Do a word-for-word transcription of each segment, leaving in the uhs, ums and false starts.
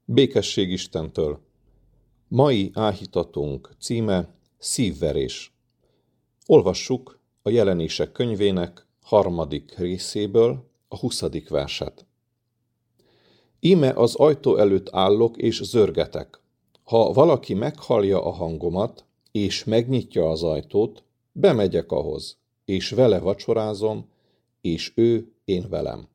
Békesség Istentől. Mai áhítatunk címe Szívverés. Olvassuk a Jelenések könyvének harmadik részéből a huszadik verset. Íme az ajtó előtt állok és zörgetek. Ha valaki meghallja a hangomat, és megnyitja az ajtót, bemegyek ahhoz, és vele vacsorázom, és ő én velem.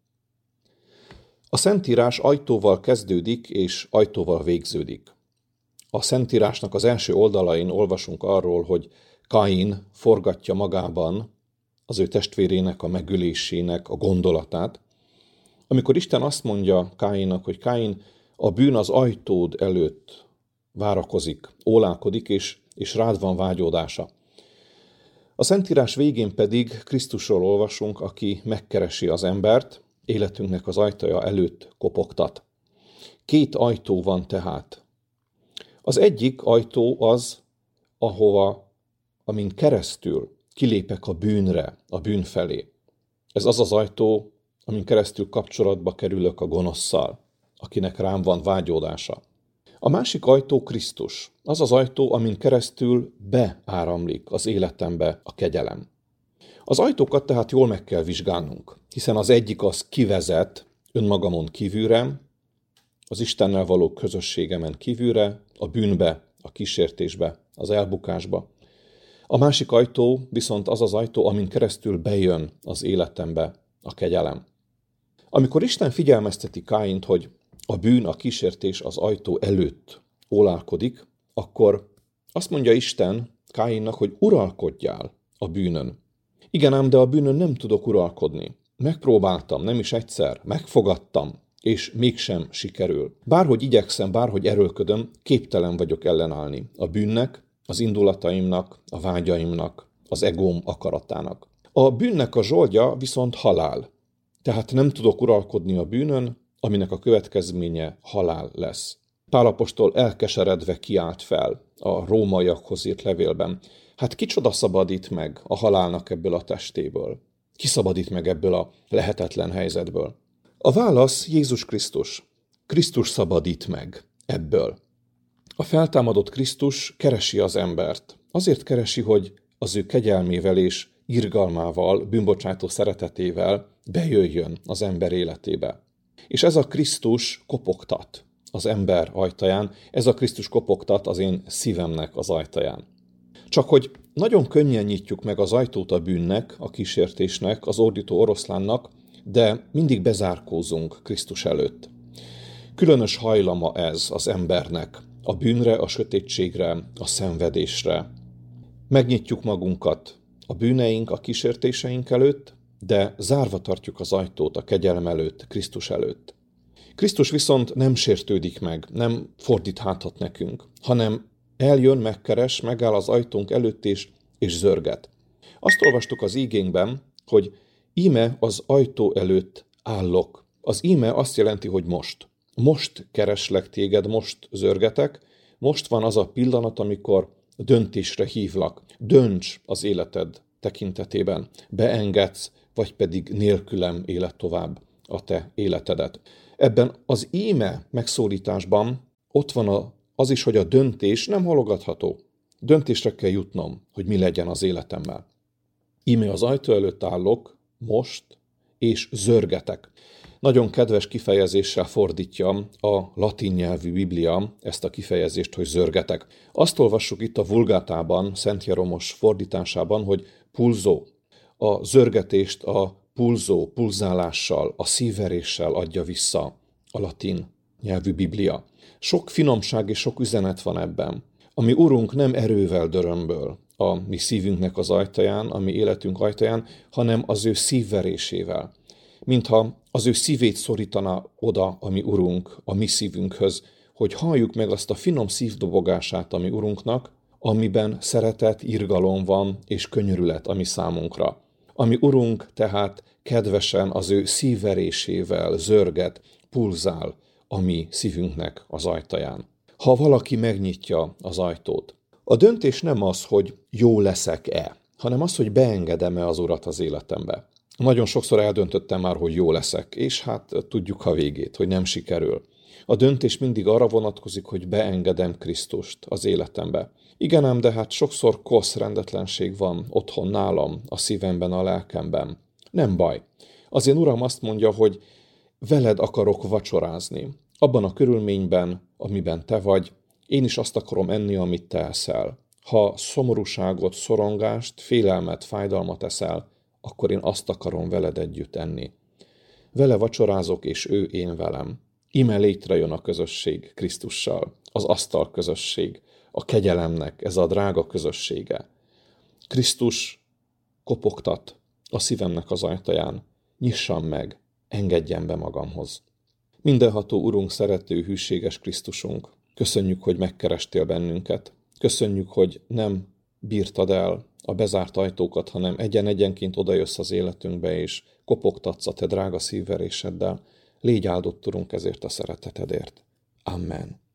A Szentírás ajtóval kezdődik, és ajtóval végződik. A Szentírásnak az első oldalain olvasunk arról, hogy Káin forgatja magában az ő testvérének a megölésének a gondolatát, amikor Isten azt mondja Káinnak, hogy Káin, a bűn az ajtód előtt várakozik, ólálkodik, és, és rád van vágyódása. A Szentírás végén pedig Krisztusról olvasunk, aki megkeresi az embert, életünknek az ajtaja előtt kopogtat. Két ajtó van tehát. Az egyik ajtó az, ahova, amin keresztül kilépek a bűnre, a bűn felé. Ez az az ajtó, amin keresztül kapcsolatba kerülök a gonosszal, akinek rám van vágyódása. A másik ajtó Krisztus. Az az ajtó, amin keresztül beáramlik az életembe a kegyelem. Az ajtókat tehát jól meg kell vizsgálnunk, hiszen az egyik az kivezet önmagamon kívülre, az Istennel való közösségemen kívülre, a bűnbe, a kísértésbe, az elbukásba. A másik ajtó viszont az az ajtó, amin keresztül bejön az életembe a kegyelem. Amikor Isten figyelmezteti Káint, hogy a bűn, a kísértés az ajtó előtt ólálkodik, akkor azt mondja Isten Káinnak, hogy uralkodjál a bűnön. Igen ám, de a bűnön nem tudok uralkodni. Megpróbáltam, nem is egyszer, megfogadtam, és mégsem sikerül. Bárhogy igyekszem, bárhogy erőlködöm, képtelen vagyok ellenállni a bűnnek, az indulataimnak, a vágyaimnak, az egóm akaratának. A bűnnek a zsoldja viszont halál. Tehát nem tudok uralkodni a bűnön, aminek a következménye halál lesz. Pál apostol elkeseredve kiált fel a rómaiakhoz írt levélben. Hát kicsoda szabadít meg a halálnak ebből a testéből? Ki szabadít meg ebből a lehetetlen helyzetből? A válasz Jézus Krisztus. Krisztus szabadít meg ebből. A feltámadott Krisztus keresi az embert. Azért keresi, hogy az ő kegyelmével és irgalmával, bűnbocsátó szeretetével bejöjjön az ember életébe. És ez a Krisztus kopogtat az ember ajtaján, ez a Krisztus kopogtat az én szívemnek az ajtaján. Csak hogy nagyon könnyen nyitjuk meg az ajtót a bűnnek, a kísértésnek, az ordító oroszlánnak, de mindig bezárkózunk Krisztus előtt. Különös hajlama ez az embernek, a bűnre, a sötétségre, a szenvedésre. Megnyitjuk magunkat a bűneink, a kísértéseink előtt, de zárva tartjuk az ajtót a kegyelem előtt, Krisztus előtt. Krisztus viszont nem sértődik meg, nem fordít hátat nekünk, hanem eljön, megkeres, megáll az ajtónk előtt és, és zörget. Azt olvastuk az ígénkben, hogy íme az ajtó előtt állok. Az íme azt jelenti, hogy most. Most kereslek téged, most zörgetek, most van az a pillanat, amikor döntésre hívlak. Dönts az életed tekintetében. Beengedsz, vagy pedig nélkülem élet tovább a te életedet. Ebben az íme megszólításban ott van a, az is, hogy a döntés nem halogatható. Döntésre kell jutnom, hogy mi legyen az életemmel. Íme az ajtó előtt állok, most, és zörgetek. Nagyon kedves kifejezéssel fordítja a latin nyelvű Biblia ezt a kifejezést, hogy zörgetek. Azt olvassuk itt a Vulgátában, Szent Jeromos fordításában, hogy pulzó. A zörgetést a pulzó, pulzálással, a szívveréssel adja vissza a latin nyelvű Biblia. Sok finomság és sok üzenet van ebben. A mi Urunk nem erővel dörömböl a mi szívünknek az ajtaján, a mi életünk ajtaján, hanem az ő szívverésével. Mintha az ő szívét szorítaná oda a mi Urunk, a mi szívünkhöz, hogy halljuk meg azt a finom szívdobogását a mi Urunknak, amiben szeretet, irgalom van és könyörület a mi számunkra. A mi Urunk tehát kedvesen az ő szívverésével zörget, pulzál a mi szívünknek az ajtaján. Ha valaki megnyitja az ajtót, a döntés nem az, hogy jó leszek-e, hanem az, hogy beengedem-e az Urat az életembe. Nagyon sokszor eldöntöttem már, hogy jó leszek, és hát tudjuk a végét, hogy nem sikerül. A döntés mindig arra vonatkozik, hogy beengedem Krisztust az életembe. Igen ám, de hát sokszor kosz rendetlenség van otthon nálam, a szívemben, a lelkemben. Nem baj. Az én Uram azt mondja, hogy veled akarok vacsorázni. Abban a körülményben, amiben te vagy, én is azt akarom enni, amit te eszel. Ha szomorúságot, szorongást, félelmet, fájdalmat eszel, akkor én azt akarom veled együtt enni. Vele vacsorázok, és ő én velem. Íme létrejön a közösség Krisztussal, az asztal közösség, a kegyelemnek ez a drága közössége. Krisztus kopogtat a szívemnek az ajtaján, nyissam meg, engedjen be magamhoz. Mindenható Urunk, szerető, hűséges Krisztusunk, köszönjük, hogy megkerestél bennünket. Köszönjük, hogy nem bírtad el a bezárt ajtókat, hanem egyen-egyenként odajössz az életünkbe, és kopogtatsz a te drága szívveréseddel. Légy áldott, Urunk, ezért a szeretetedért. Amen.